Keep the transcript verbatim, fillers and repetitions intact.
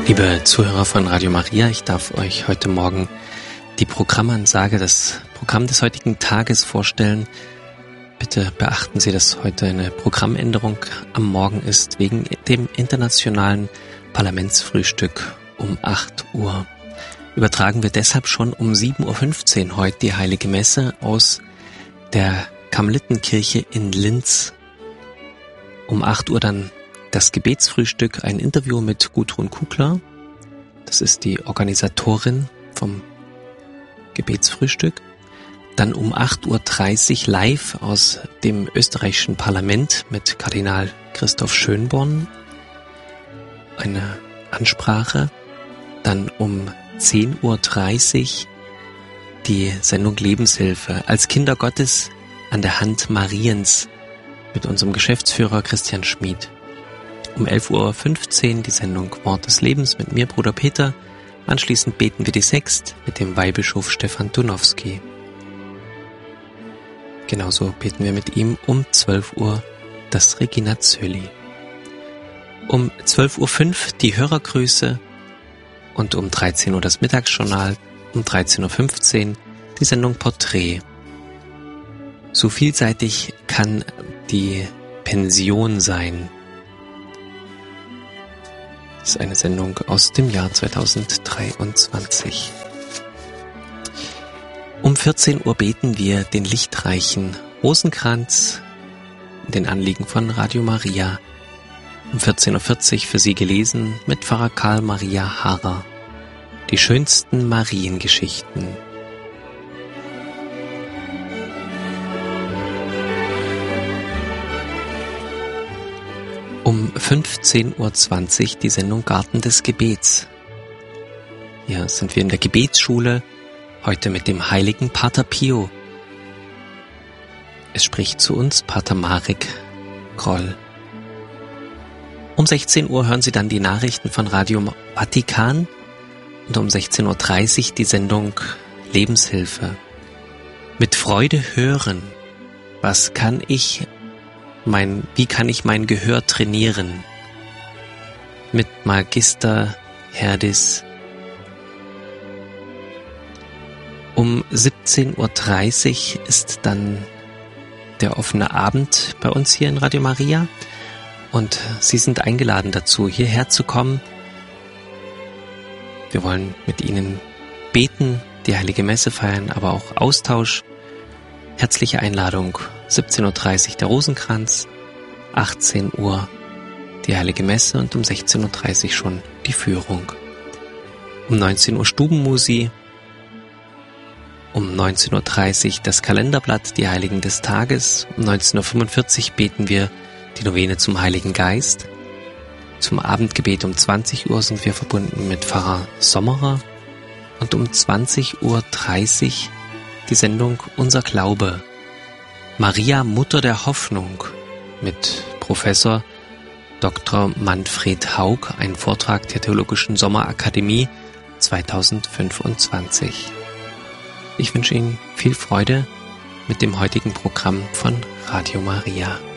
Liebe Zuhörer von Radio Maria, ich darf euch heute Morgen die Programmansage, das Programm des heutigen Tages vorstellen. Bitte beachten Sie, dass heute eine Programmänderung am Morgen ist, wegen dem internationalen Parlamentsfrühstück um acht Uhr. Übertragen wir deshalb schon um sieben Uhr fünfzehn heute die Heilige Messe aus der Karmelitenkirche in Linz. Um acht Uhr dann das Gebetsfrühstück, ein Interview mit Gudrun Kugler. Das ist die Organisatorin vom Gebetsfrühstück. Dann um acht Uhr dreißig live aus dem österreichischen Parlament mit Kardinal Christoph Schönborn. Eine Ansprache. Dann um zehn Uhr dreißig die Sendung Lebenshilfe als Kinder Gottes an der Hand Mariens mit unserem Geschäftsführer Christian Schmid. Um elf Uhr fünfzehn die Sendung Wort des Lebens mit mir, Bruder Peter. Anschließend beten wir die Sext mit dem Weihbischof Stefan Dunowski. Genauso beten wir mit ihm um zwölf Uhr das Regina Coeli. Um zwölf Uhr fünf die Hörergrüße und um dreizehn Uhr das Mittagsjournal, um dreizehn Uhr fünfzehn die Sendung Porträt. So vielseitig kann die Pension sein. Das ist eine Sendung aus dem Jahr zweitausenddreiundzwanzig. Um vierzehn Uhr beten wir den lichtreichen Rosenkranz, den Anliegen von Radio Maria. Um vierzehn Uhr vierzig für Sie gelesen mit Pfarrer Karl Maria Harrer. Die schönsten Mariengeschichten. Um fünfzehn Uhr zwanzig die Sendung Garten des Gebets. Hier sind wir in der Gebetsschule, heute mit dem heiligen Pater Pio. Es spricht zu uns Pater Marek Groll. Um sechzehn Uhr hören Sie dann die Nachrichten von Radio Vatikan und um sechzehn Uhr dreißig die Sendung Lebenshilfe. Mit Freude hören, was kann ich Mein, wie kann ich mein Gehör trainieren? Mit Magister Herdis. Um siebzehn Uhr dreißig ist dann der offene Abend bei uns hier in Radio Maria und Sie sind eingeladen dazu, hierher zu kommen. Wir wollen mit Ihnen beten, die Heilige Messe feiern, aber auch Austausch. Herzliche Einladung. siebzehn Uhr dreißig der Rosenkranz, achtzehn Uhr die Heilige Messe und um sechzehn Uhr dreißig schon die Führung. Um neunzehn Uhr Stubenmusi, um neunzehn Uhr dreißig das Kalenderblatt, die Heiligen des Tages, um neunzehn Uhr fünfundvierzig beten wir die Novene zum Heiligen Geist. Zum Abendgebet um zwanzig Uhr sind wir verbunden mit Pfarrer Sommerer und um zwanzig Uhr dreißig die Sendung Unser Glaube. Maria, Mutter der Hoffnung, mit Professor Doktor Manfred Haug, ein Vortrag der Theologischen Sommerakademie zweitausendfünfundzwanzig. Ich wünsche Ihnen viel Freude mit dem heutigen Programm von Radio Maria.